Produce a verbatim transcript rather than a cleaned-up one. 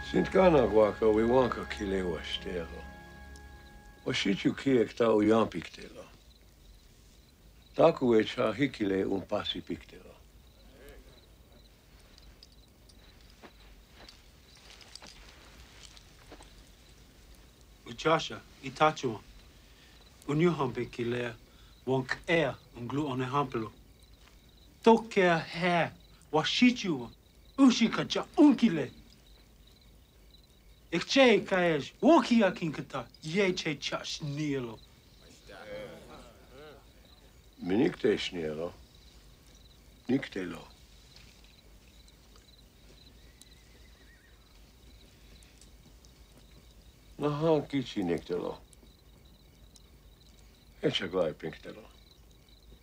Sintkana guaca wiwanka kile washtero. Washichu kiekta uyan piktelo. Taku echa hikile un pasi piktelo. Uchasha, itachua. Unyuhampe kile wonk ea un glu on hampelo. Tokea hair, washichu, ushikacha unkile. Ik che kaes, wokia kinkata, ye che chas nielo. Minikte schniero. Niktelo. Nahan kichi niktelo. Echa glai pinktelo.